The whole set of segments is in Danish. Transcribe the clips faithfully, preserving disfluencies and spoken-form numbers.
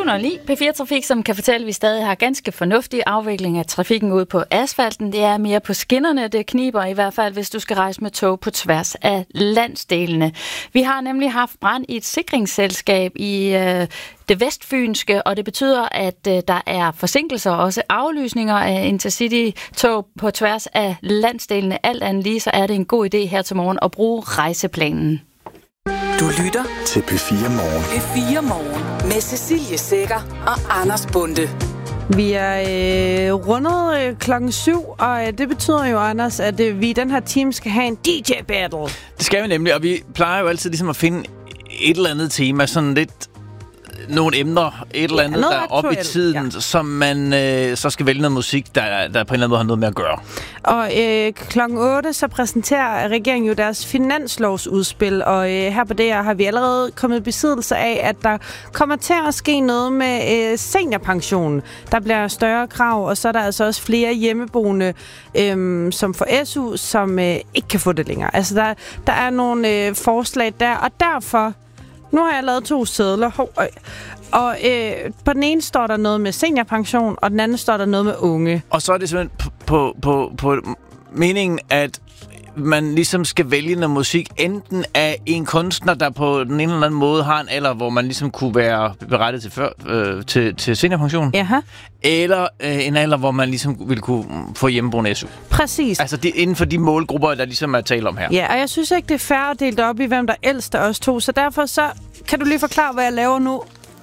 nul ni, P fire Trafik, som kan fortælle, at vi stadig har ganske fornuftig afvikling af trafikken ude på asfalten. Det er mere på skinnerne, det kniber i hvert fald, hvis du skal rejse med tog på tværs af landsdelene. Vi har nemlig haft brand i et sikringsselskab i øh, det vestfynske, og det betyder, at øh, der er forsinkelser og også aflysninger af Intercity-tog på tværs af landsdelene. Alt andet lige, så er det en god idé her til morgen at bruge rejseplanen. Du lytter til P fire Morgen. P fire Morgen med Cecilie Sækker og Anders Bonde. Vi er øh, rundet øh, klokken syv, og øh, det betyder jo, Anders, at øh, vi i den her team skal have en D J-battle. Det skal vi nemlig, og vi plejer jo altid ligesom at finde et eller andet tema, sådan lidt nogle emner, et eller andet, ja, der er oppe i tiden, ja. Som man øh, så skal vælge noget musik, der, der på en eller anden måde har noget med at gøre. Og øh, klokken otte, så præsenterer regeringen jo deres finanslovsudspil, og øh, her på det her har vi allerede kommet i besiddelse af, at der kommer til at ske noget med øh, seniorpensionen. Der bliver større krav, og så er der altså også flere hjemmeboende, øh, som får S U, som øh, ikke kan få det længere. Altså der, der er nogle øh, forslag der, og derfor nu har jeg lavet to sedler, og øh, på den ene står der noget med seniorpension, og den anden står der noget med unge. Og så er det simpelthen på, på, på meningen, at man ligesom skal vælge noget musik, enten af en kunstner, der på den ene eller anden måde har en alder, hvor man ligesom kunne være berettiget til, før, øh, til, til seniorpension. Jaha. Eller øh, en alder, hvor man ligesom ville kunne få hjemmeboende S U. Præcis. Altså de, inden for de målgrupper, der ligesom er tale om her. Ja, og jeg synes ikke, det er fair at dele det op i, hvem der er ældst af os to, så derfor så kan du lige forklare, hvad jeg laver nu?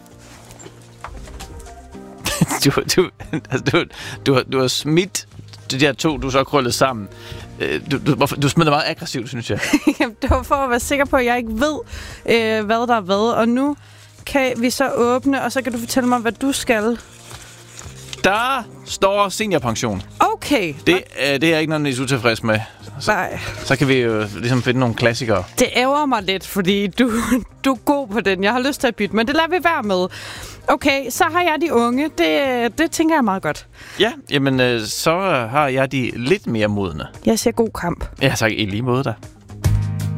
du, du, altså, du, du, du har smidt de der to, du så har krøllet sammen. Du, du, du smider meget aggressivt, synes jeg. Jamen, det var for at være sikker på, at jeg ikke ved, øh, hvad der er hvad. Og nu kan vi så åbne, og så kan du fortælle mig, hvad du skal. Der står seniorpension. Okay. Det, øh, det er jeg ikke noget utilfreds med. Så, Nej. Så kan vi jo ligesom finde nogle klassikere. Det ærger mig lidt, fordi du, du er god på den. Jeg har lyst til at bytte, men det lader vi være med. Okay, så har jeg de unge. Det, det tænker jeg meget godt. Ja, jamen øh, så har jeg de lidt mere modne. Jeg siger god kamp. Ja, så i lige måde der.